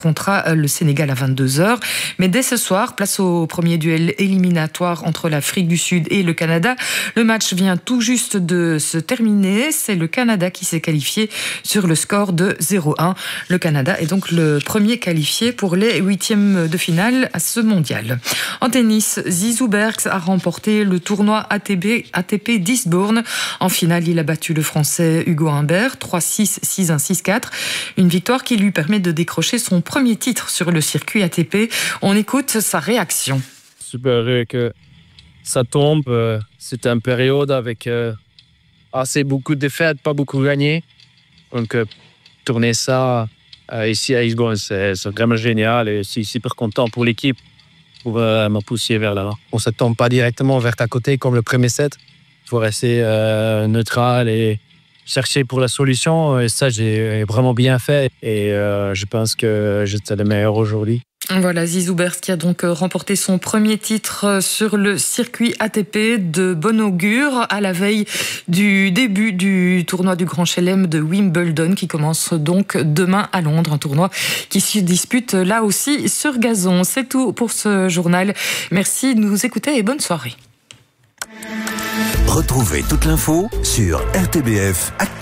Contre le Sénégal à 22h. Mais dès ce soir, place au premier duel éliminatoire entre l'Afrique du Sud et le Canada. Le match vient tout juste de se terminer. C'est le Canada qui s'est qualifié sur le score de 0-1. Le Canada est donc le premier qualifié pour les huitièmes de finale à ce mondial. En tennis, Zizou Bergs a remporté le tournoi ATP d'Eastbourne. En finale, il a battu le Français Hugo Humbert 3-6, 6-1, 6-4. Une victoire qui lui permet de décrocher son premier titre sur le circuit ATP. On écoute sa réaction. Super heureux que ça tombe. C'était une période avec assez beaucoup de défaites, pas beaucoup gagné. Donc tourner ça ici à Eastbourne, c'est vraiment génial et je suis super content pour l'équipe pour me pousser vers là. On ne se tombe pas directement vers ta côté comme le premier set. Il faut rester neutral et chercher pour la solution, et ça j'ai vraiment bien fait et je pense que j'étais le meilleur aujourd'hui. Voilà, Zizou Bergs qui a donc remporté son premier titre sur le circuit ATP, de bon augure à la veille du début du tournoi du Grand Chelem de Wimbledon qui commence donc demain à Londres, un tournoi qui se dispute là aussi sur gazon. C'est tout pour ce journal. Merci de nous écouter et bonne soirée. Retrouvez toute l'info sur RTBF Actu.